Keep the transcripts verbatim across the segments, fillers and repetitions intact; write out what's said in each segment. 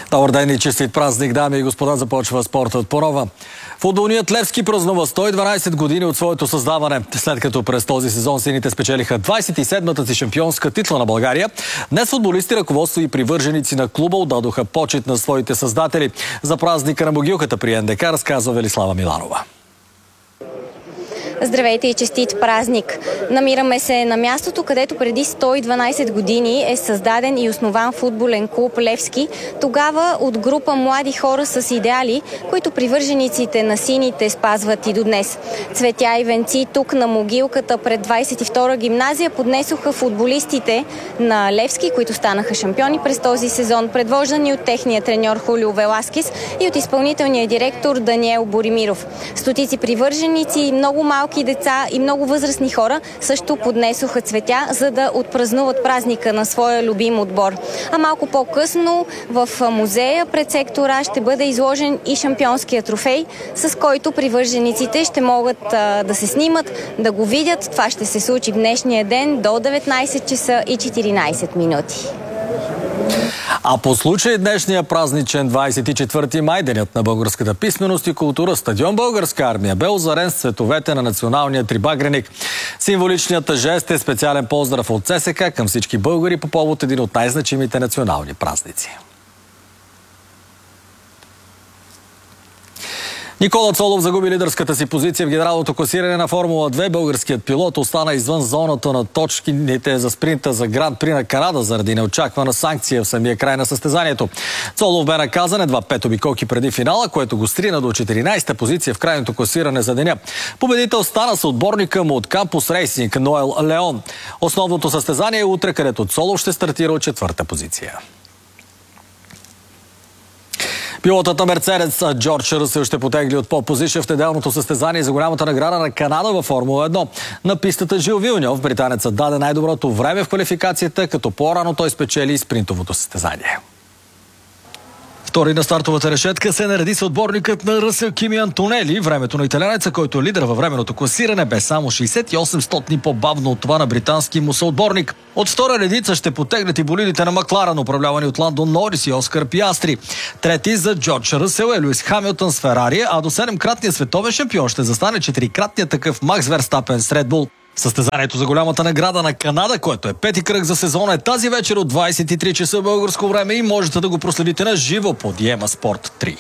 Добър ден и честит празник, дами и господа, започва спортът по нова. Футболният Левски празнува сто и дванадесет години от своето създаване. След като през този сезон сините спечелиха двадесет и седмата си шампионска титла на България, днес футболисти, ръководство и привърженици на клуба отдадоха почет на своите създатели. За празника на могилката при Ен Де Ка разказва Велислава Миланова. Здравейте и честит празник! Намираме се на мястото, където преди сто и дванадесет години е създаден и основан футболен клуб Левски. Тогава от група млади хора с идеали, които привържениците на сините спазват и до днес. Цветя и венци тук на могилката пред двадесет и втора гимназия поднесоха футболистите на Левски, които станаха шампиони през този сезон, предвождани от техния треньор Хулио Веласкес и от изпълнителния директор Даниел Боримиров. Стотици привърженици, много малки деца и много възрастни хора също поднесоха цветя, за да отпразнуват празника на своя любим отбор. А малко по-късно в музея пред сектора ще бъде изложен и шампионския трофей, с който привържениците ще могат а, да се снимат, да го видят. Това ще се случи в днешния ден до деветнадесет часа и четиринадесет минути. А по случай днешния празничен двадесет и четвърти май, денят на българската писменост и култура, стадион Българска армия бе озарен с цветовете на националния трибагреник. Символичният жест е специален поздрав от Це Ес Ка към всички българи по повод един от най-значимите национални празници. Никола Цолов загуби лидерската си позиция в генералното класиране на Формула две. Българският пилот остана извън зоната на точките за спринта за Гран При на Канада заради неочаквана санкция в самия край на състезанието. Цолов бе наказан едва пет обиколки преди финала, което го стрина до четиринадесета позиция в крайното класиране за деня. Победител стана съотборника му от Кампус Рейсинг Ноел Леон. Основното състезание е утре, където Цолов ще стартира от четвърта позиция. Пилотът на Мерцедес Джордж Ръсел ще потегли от пол-позиция в неделното състезание за голямата награда на Канада във Формула едно. На пистата Жил Вилньов британецът даде най-доброто време в квалификацията, като по-рано той спечели спринтовото състезание. Втори на стартовата решетка се нареди с отборникът на Ръсел Кими Антонели. Времето на италянеца, който е лидер във временното класиране, бе само шейсет и осем стотни по-бавно от това на британски му съотборник. От втора редица ще потегнат и болидите на Макларен, управлявани от Ландон Норис и Оскар Пиастри. Трети за Джордж Ръсел е Луис Хамилтън с Ферари, а до седемкратният световен шампион ще застане четирикратният такъв Макс Верстапен с Ред Бул. Състезанието за голямата награда на Канада, което е пети кръг за сезона, е тази вечер от двадесет и три часа българско време и можете да го проследите на живо по Диема Спорт три.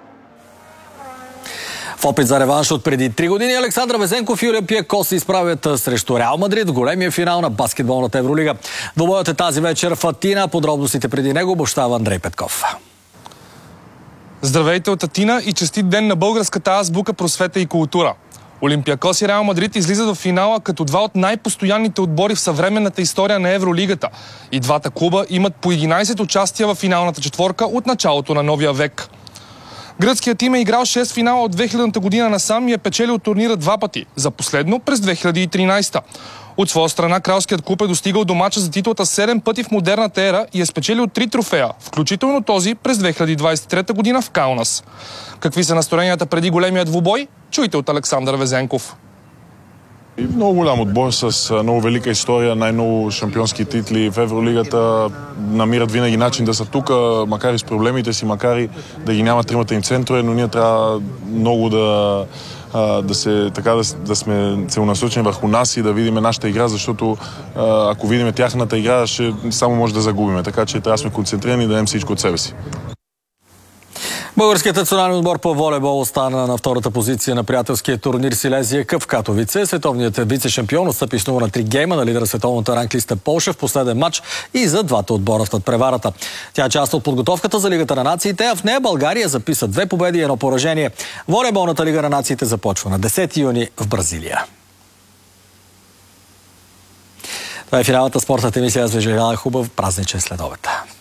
В опит за реванш от преди три години Александър Везенков и Олимпиакос се изправят срещу Реал Мадрид в големия финал на баскетболната Евролига. Двобоят е тази вечер в Атина. Подробностите преди него обобщава Андрей Петков. Здравейте от Атина и честит ден на българската азбука, просвета и култура. Олимпиакос и Реал Мадрид излизат в финала като два от най-постоянните отбори в съвременната история на Евролигата. И двата клуба имат по единадесет участия в финалната четворка от началото на новия век. Гръцкият тим е играл шест финала от две хилядната година насам и е печелил турнира два пъти, за последно през две хиляди и тринадесета. От своя страна кралският клуб е достигал до мача за титлата седем пъти в модерната ера и е спечелил три трофея, включително този през две хиляди двадесет и трета година в Каунас. Какви са настроенията преди големия двубой? Чуйте от Александър Везенков. Много голям отбор с много велика история, най-много шампионски титли в Евролигата. Намират винаги начин да са тук, макар и с проблемите си, макар и да ги няма тримата им центрове, но ние трябва много да, да, се, така, да, да сме целенасочени върху нас и да видим нашата игра, защото ако видим тяхната игра, ще само може да загубим. Така че трябва да сме концентрирани и да дадем всичко от себе си. Българският национален отбор по волейбол остана на втората позиция на приятелския турнир Силезия Къп в Катовице. Световният вице-шампион отстъпи с на три гейма на лидера световната ранглиста Полша в последен матч и за двата отбора в надпреварата. Тя е част от подготовката за Лигата на нациите, а в нея България записа две победи и едно поражение. Волейболната Лига на нациите започва на десети юни в Бразилия. Това е финалната спортната емисия. Аз ви желая хубав празничен следобед.